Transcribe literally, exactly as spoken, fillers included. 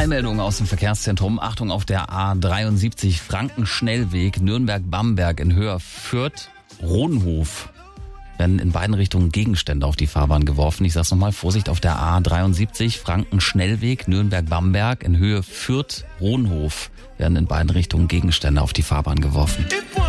Eilmeldung aus dem Verkehrszentrum. Achtung, auf der A dreiundsiebzig Frankenschnellweg Nürnberg-Bamberg in Höhe Fürth-Rodenhof werden in beiden Richtungen Gegenstände auf die Fahrbahn geworfen. Ich sag's nochmal, Vorsicht, auf der A dreiundsiebzig Frankenschnellweg Nürnberg-Bamberg in Höhe Fürth-Rodenhof werden in beiden Richtungen Gegenstände auf die Fahrbahn geworfen.